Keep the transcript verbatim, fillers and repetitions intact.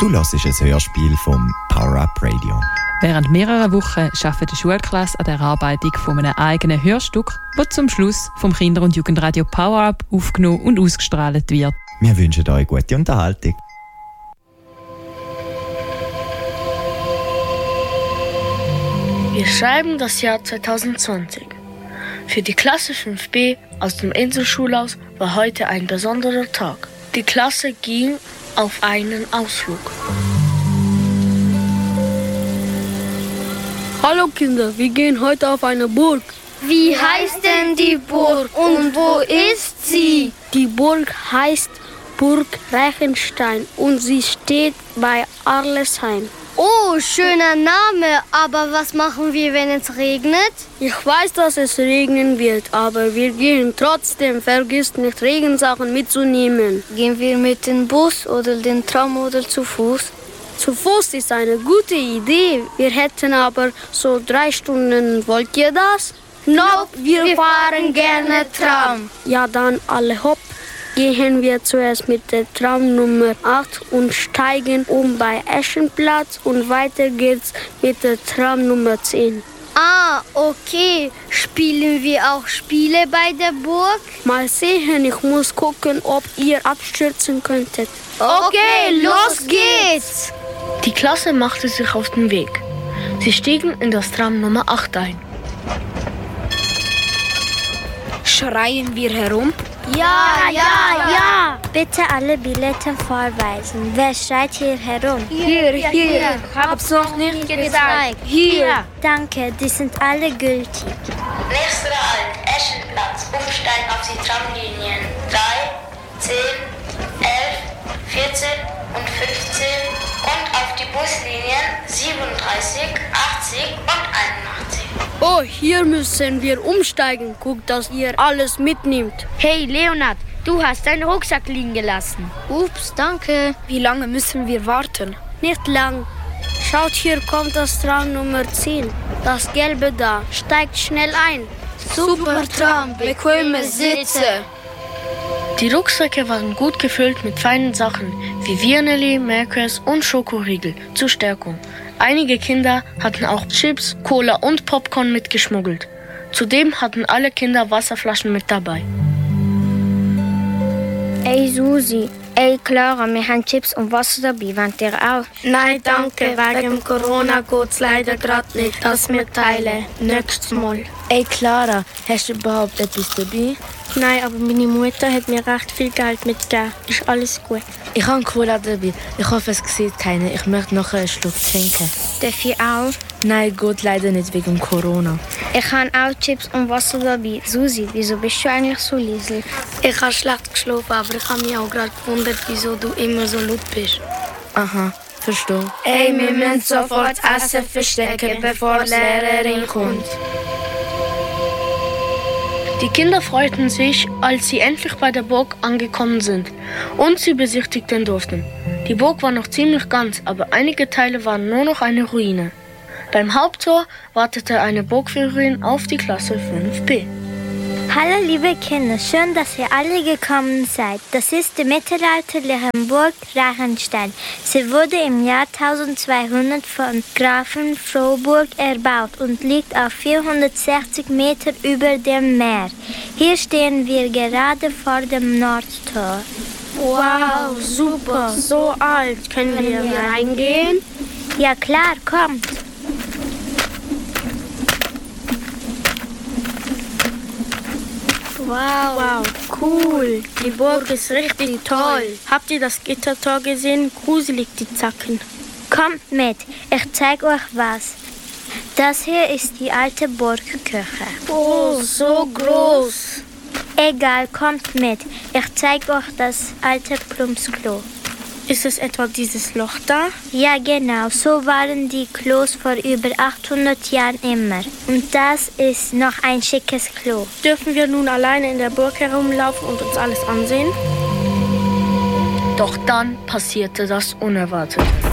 Du hörst ein Hörspiel vom Power Up Radio. Während mehrerer Wochen arbeitet die Schulklasse an der Erarbeitung von einem eigenen Hörstück, das zum Schluss vom Kinder- und Jugendradio Power Up aufgenommen und ausgestrahlt wird. Wir wünschen euch gute Unterhaltung. Wir schreiben das Jahr zwanzig zwanzig. Für die Klasse fünf B aus dem Inselschulhaus war heute ein besonderer Tag. Die Klasse ging auf einen Ausflug. Hallo Kinder, wir gehen heute auf eine Burg. Wie heißt denn die Burg und wo ist sie? Die Burg heißt Burg Reichenstein und sie steht bei Arlesheim. Oh, schöner Name, aber was machen wir, wenn es regnet? Ich weiß, dass es regnen wird, aber wir gehen trotzdem. Vergiss nicht, Regensachen mitzunehmen. Gehen wir mit dem Bus oder dem Tram oder zu Fuß? Zu Fuß ist eine gute Idee. Wir hätten aber so drei Stunden. Wollt ihr das? Nope, wir, wir fahren gerne Tram. Ja, dann alle hopp. Gehen wir zuerst mit der Tram Nummer acht und steigen um bei Eschenplatz und weiter geht's mit der Tram Nummer zehn. Ah, okay. Spielen wir auch Spiele bei der Burg? Mal sehen, ich muss gucken, ob ihr abstürzen könntet. Okay, los geht's! Die Klasse machte sich auf den Weg. Sie stiegen in das Tram Nummer acht ein. Schreien wir herum? Ja, ja, ja! Bitte alle Billette vorweisen. Wer schreit hier herum? Hier, hier. Hab's noch nicht gezeigt. Hier. Danke, die sind alle gültig. Nächster Halt, Eschenplatz. Umsteigen auf die Tramlinien drei, zehn, elf, vierzehn und fünfzehn und auf die Buslinien siebenunddreißig, achtzig und einundachtzig. Oh, hier müssen wir umsteigen. Guckt, dass ihr alles mitnimmt. Hey, Leonard, du hast deinen Rucksack liegen gelassen. Ups, danke. Wie lange müssen wir warten? Nicht lang. Schaut, hier kommt das Tram Nummer zehn. Das gelbe da. Steigt schnell ein. Super Tram, bequeme Sitze. Die Rucksäcke waren gut gefüllt mit feinen Sachen wie Wirneli, Merkers und Schokoriegel zur Stärkung. Einige Kinder hatten auch Chips, Cola und Popcorn mitgeschmuggelt. Zudem hatten alle Kinder Wasserflaschen mit dabei. Ey Susi, ey Clara, wir haben Chips und Wasser dabei. Wollt ihr auch? Nein, danke. Wegen Corona geht's leider gerade nicht, dass wir teilen. Nächstes Mal. Ey Clara, hast du überhaupt etwas dabei? Nein, aber meine Mutter hat mir recht viel Geld mitgegeben. Ist alles gut. Ich habe Cola dabei. Ich hoffe, es sieht keiner. Ich möchte noch einen Schluck trinken. Darf ich auch? Nein, geht leider nicht wegen Corona. Ich habe auch Chips und Wasser dabei. Susi, wieso bist du eigentlich so leise? Ich habe schlecht geschlafen, aber ich habe mich auch gerade gewundert, wieso du immer so laut bist. Aha, verstehe. Ey, wir müssen sofort Essen verstecken, bevor die Lehrerin kommt. Die Kinder freuten sich, als sie endlich bei der Burg angekommen sind und sie besichtigen durften. Die Burg war noch ziemlich ganz, aber einige Teile waren nur noch eine Ruine. Beim Haupttor wartete eine Burgführerin auf die Klasse fünf B. Hallo liebe Kinder, schön, dass ihr alle gekommen seid. Das ist die mittelalterliche Burg Reichenstein. Sie wurde im Jahr eintausendzweihundert von Grafen Frohburg erbaut und liegt auf vierhundertsechzig Meter über dem Meer. Hier stehen wir gerade vor dem Nordtor. Wow, super, so alt. Können wir reingehen? Ja klar, kommt. Wow, wow, cool. Die Burg ist richtig toll. Habt ihr das Gittertor gesehen? Gruselig, die Zacken. Kommt mit, ich zeig euch was. Das hier ist die alte Burgkirche. Oh, so groß. Egal, kommt mit. Ich zeig euch das alte Plumpsklo. Ist es etwa dieses Loch da? Ja, genau. So waren die Klos vor über achthundert Jahren immer. Und das ist noch ein schickes Klo. Dürfen wir nun alleine in der Burg herumlaufen und uns alles ansehen? Doch dann passierte das Unerwartete.